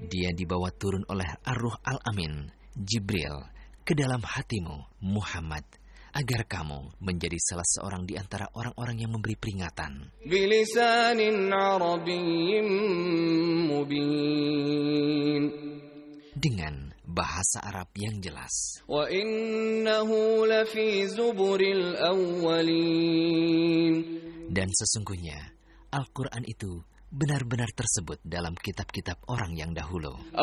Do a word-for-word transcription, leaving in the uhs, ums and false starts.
Dia dibawa turun oleh Ar-Ruh Al-Amin, Jibril, ke dalam hatimu, Muhammad, agar kamu menjadi salah seorang di antara orang-orang yang memberi peringatan. Bilisanin Arabiyyin mubin. Dengan bahasa Arab yang jelas. Wa innahu lafi zuburil awwalin. Dan sesungguhnya Al-Quran itu benar-benar tersebut dalam kitab-kitab orang yang dahulu.